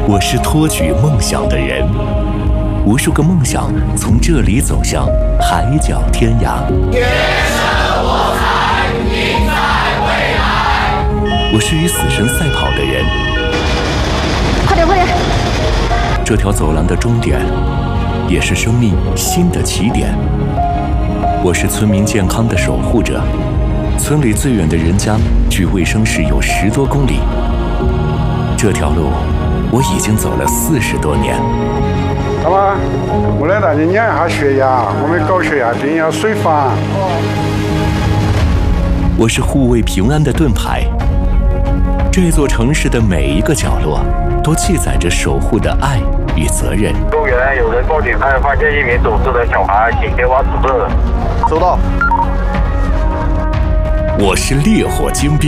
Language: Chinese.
我是托举梦想的人，无数个梦想从这里走向海角天涯。 天生我材必在未来。 我是与死神赛跑的人， 快点快点！ 这条走廊的终点，也是生命新的起点。我是村民健康的守护者，村里最远的人家距卫生室有10多公里。这条路我已经走了40多年。 好吧，我来带你量一下血压，我们高血压病要随访。 我是护卫平安的盾牌，这座城市的每一个角落都记载着守护的爱与责任。 公园有人报警案，发现一名走失的小孩，请前往指示。 收到。 我是烈火精兵。